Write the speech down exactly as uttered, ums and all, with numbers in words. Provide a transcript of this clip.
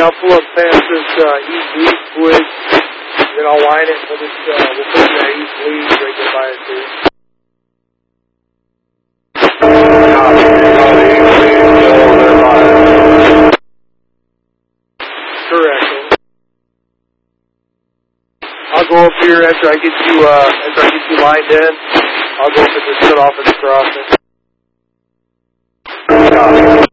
I'll pull up past this uh, east lead switch, then I'll line it. We'll just uh, we'll put in that east lead right there by it too. Correct. I'll go up here after I get you uh, after I get you lined in. I'll go up and just shut off at the crossing.